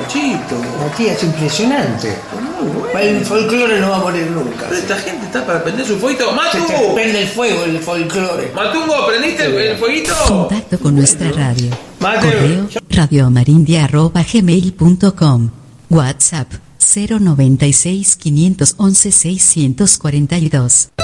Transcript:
Nachito. Matías, impresionante. Muy bueno. El folclore no va a morir nunca. Pero esta gente está para prender su fueguito. Se te ¡Matu! prende el fuego, el folclore. ¡Matungo! ¿Prendiste el fueguito? Contacto con nuestra radio. Mateo. Correo radioamarindia@gmail.com. WhatsApp 096 511 642.